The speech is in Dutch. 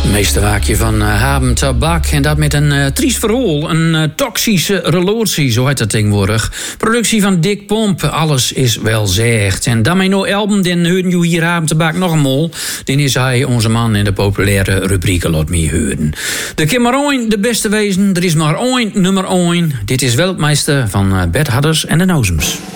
Meeste waakje van Haben Tabak. En dat met een triest verhaal. Een toxische relatie, zo heet dat tegenwoordig. Productie van Dick Pomp. Alles is wel zegt. En daarmee nou album, den hoorden jullie hier Haben Tabak nog een mol. Den is hij onze man in de populaire rubrieken Laat Me Horen. Er kan maar ooit de beste wezen. Er is maar ooit nummer 1. Dit is Weltmeester van Bert Hadders en de Nozems.